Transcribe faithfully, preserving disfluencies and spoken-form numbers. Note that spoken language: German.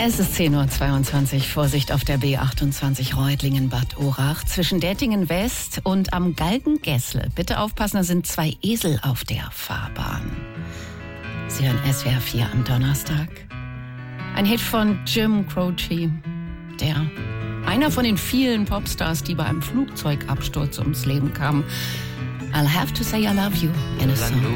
Es ist zehn Uhr zweiundzwanzig. Vorsicht auf der B achtundzwanzig Reutlingen-Bad Urach zwischen Dettingen West und am Galgengessle. Bitte aufpassen, da sind zwei Esel auf der Fahrbahn. Sie hören S W R vier am Donnerstag. Ein Hit von Jim Croce, der einer von den vielen Popstars, die bei einem Flugzeugabsturz ums Leben kamen. I'll have to say I love you in a song.